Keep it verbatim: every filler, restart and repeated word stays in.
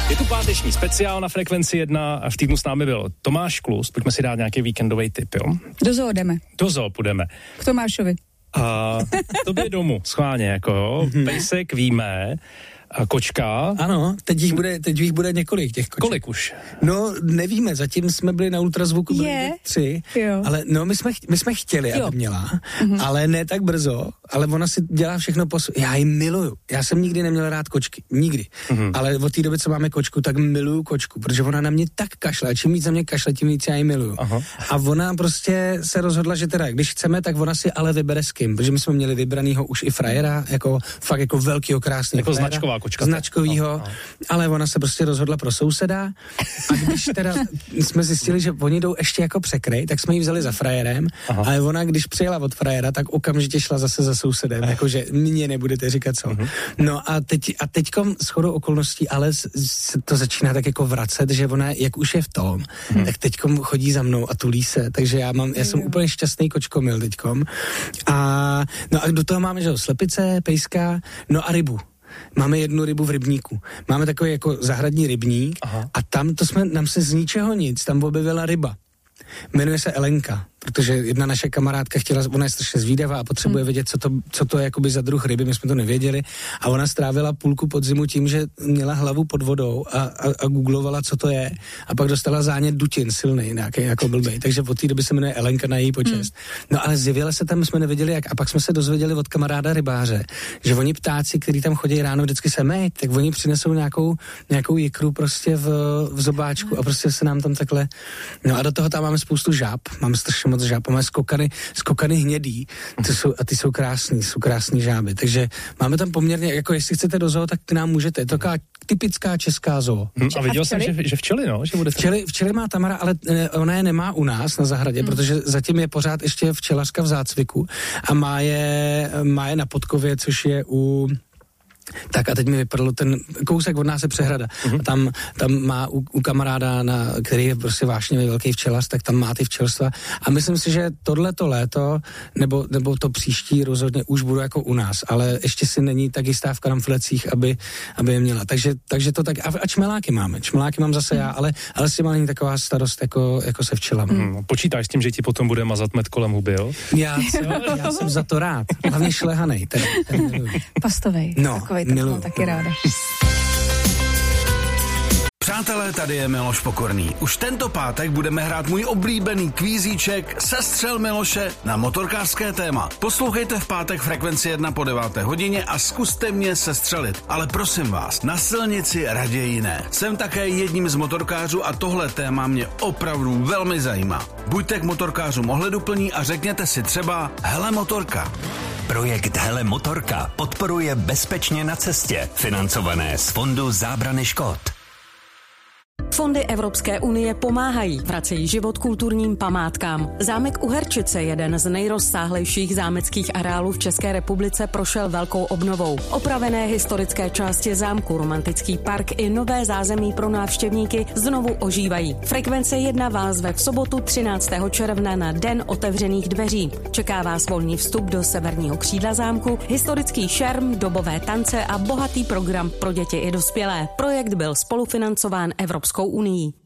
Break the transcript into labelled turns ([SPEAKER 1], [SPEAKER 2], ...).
[SPEAKER 1] Je tu páteční speciál na Frekvenci jedna a v týdnu s námi byl Tomáš Klus. Pojďme si dát nějaký víkendový tip, jo?
[SPEAKER 2] Do zoo jdeme.
[SPEAKER 1] Do zoo půjdeme.
[SPEAKER 2] K Tomášovi.
[SPEAKER 1] A tobě domů, schválně, jako jo. Mm-hmm. Pejsek víme, a kočka.
[SPEAKER 3] Ano, teď jich bude, teď jich bude několik těch koček.
[SPEAKER 1] Kolik už?
[SPEAKER 3] No, nevíme, zatím jsme byli na ultrazvuku, byli
[SPEAKER 2] Je.
[SPEAKER 3] tři,
[SPEAKER 2] Jo.
[SPEAKER 3] ale no, my jsme, my jsme chtěli,
[SPEAKER 2] Jo.
[SPEAKER 3] aby měla,
[SPEAKER 2] Mhm.
[SPEAKER 3] ale ne tak brzo, ale ona si dělá všechno po svém. Já ji miluju, já jsem nikdy neměl rád kočky, nikdy,
[SPEAKER 1] Mhm.
[SPEAKER 3] ale od té doby, co máme kočku, tak miluju kočku, protože ona na mě tak kašle, a čím víc za mě kašle, tím víc já ji miluju.
[SPEAKER 1] Aha.
[SPEAKER 3] A ona prostě se rozhodla, že teda, když chceme, tak ona si ale vybere s kým, protože my jsme měli vybranýho už i frajera, jako fakt jako velkýho, krásného
[SPEAKER 1] Jako
[SPEAKER 3] frajera,
[SPEAKER 1] značková kočka.
[SPEAKER 3] Značkovýho,
[SPEAKER 1] No, no.
[SPEAKER 3] ale ona se prostě rozhodla pro souseda a když teda jsme zjistili, že oni jdou ještě jako překryj, tak jsme ji vzali za frajerem,
[SPEAKER 1] Aha.
[SPEAKER 3] ale ona, když přijela od frajera, tak okamžitě šla zase za sousedem, jakože mě nebudete říkat co. Uh-huh. No a teď a teďkom shodou okolností, ale se to začíná tak jako vracet, že ona, jak už je v tom, uh-huh. tak teďkom chodí za mnou a tulí se, takže já mám, já jsem úplně šťastný kočkomil teďkom. A no a do toho máme, že jo, slepice, pejska, no a rybu. Máme jednu rybu v rybníku. Máme takový jako zahradní rybník. Aha. A tam to jsme, nám se z ničeho nic, tam objevila ryba. Jmenuje se Elenka, protože jedna naše kamarádka chtěla, ona je strašně zvídavá a potřebuje vědět, co to, co to je jakoby za druh ryby, my jsme to nevěděli. A ona strávila půlku podzimu tím, že měla hlavu pod vodou a, a, a googlovala, co to je. A pak dostala zánět dutin silný, nějaký jako blbej. Takže od té doby se jmenuje Elenka na její počest. No ale zjevila se tam, jsme nevěděli jak. A pak jsme se dozvěděli od kamaráda rybáře, že oni ptáci, kteří tam chodí ráno vždycky semej, tak oni přinesou nějakou, nějakou jikru prostě v, v zobáčku a prostě se nám tam takhle. No a do toho tam máme spoustu žáb, máme strašně moc žáb, máme skokany, skokany hnědý, ty jsou, a ty jsou krásný, jsou krásný žáby, takže máme tam poměrně, jako jestli chcete do zoo, tak k nám můžete, je to taková typická česká zoo.
[SPEAKER 1] Hmm, a viděl jsem, že, že včely, no, že bude...
[SPEAKER 3] Včely, včely má Tamara, ale eh, ona je nemá u nás na zahradě, hmm. protože zatím je pořád ještě včelařka v zácviku a má je, má je na Podkově, což je u... Tak a teď mi vypadlo ten kousek od nás je přehrada. Uh-huh. A tam, tam má u, u kamaráda, na, který je prostě vážně velký včelař, tak tam má ty včelstva. A myslím si, že tohleto léto, nebo, nebo to příští rozhodně už budou jako u nás, ale ještě si není tak jistá v karamflecích, aby, aby je měla. Takže, takže to tak, a, a čmeláky máme. Čmeláky mám zase já, ale, ale s těma není taková starost jako, jako se včelama.
[SPEAKER 1] Hmm, počítáš s tím, že ti potom bude mazat med kolem huby, jo?
[SPEAKER 3] Já, já jsem za to rád. Hlavně šlehanej. Ten, ten
[SPEAKER 2] Pastovej.
[SPEAKER 3] No.
[SPEAKER 2] Takovej, tak mám taky ráda.
[SPEAKER 4] Přátelé, tady je Miloš Pokorný. Už tento pátek budeme hrát můj oblíbený kvízíček Sestřel Miloše na motorkářské téma. Poslouchejte v pátek Frekvenci jedna po deváté hodině a zkuste mě sestřelit. Ale prosím vás, na silnici raději ne. Jsem také jedním z motorkářů a tohle téma mě opravdu velmi zajímá. Buďte k motorkářům ohleduplní a řekněte si třeba Hele motorka.
[SPEAKER 5] Projekt Hele motorka podporuje Bezpečně na cestě, financované z Fondu zábrany škod.
[SPEAKER 6] Fondy Evropské unie pomáhají, vracejí život kulturním památkám. Zámek Uherčice, jeden z nejrozsáhlejších zámeckých areálů v České republice, prošel velkou obnovou. Opravené historické části zámku, romantický park i nové zázemí pro návštěvníky znovu ožívají. Frekvence jedna vás zve v sobotu třináctého června na Den otevřených dveří. Čeká vás volný vstup do severního křídla zámku, historický šerm, dobové tance a bohatý program pro děti i dospělé. Projekt byl spolufinancován Evropskou unii.